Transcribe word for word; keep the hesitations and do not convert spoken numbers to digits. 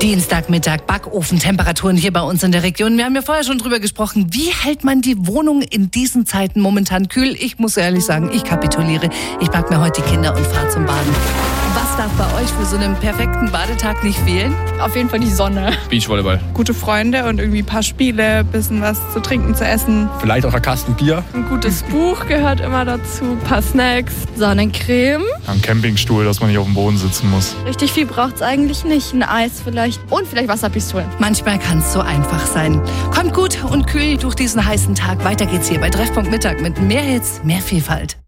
Dienstagmittag, Backofentemperaturen hier bei uns in der Region. Wir haben ja vorher schon drüber gesprochen, wie hält man die Wohnung in diesen Zeiten momentan kühl? Ich muss ehrlich sagen, ich kapituliere. Ich pack mir heute die Kinder und fahre zum Baden. Was darf bei euch für so einen perfekten Badetag nicht fehlen? Auf jeden Fall die Sonne. Beachvolleyball. Gute Freunde und irgendwie ein paar Spiele, ein bisschen was zu trinken, zu essen. Vielleicht auch ein Kasten Bier. Ein gutes Buch gehört immer dazu, ein paar Snacks, Sonnencreme. Ein Campingstuhl, dass man nicht auf dem Boden sitzen muss. Richtig viel braucht's eigentlich nicht. Ein Eis vielleicht und vielleicht Wasserpistolen. Manchmal kann es so einfach sein. Kommt gut und kühl durch diesen heißen Tag. Weiter geht's hier bei Treffpunkt Mittag mit mehr Hits, mehr Vielfalt.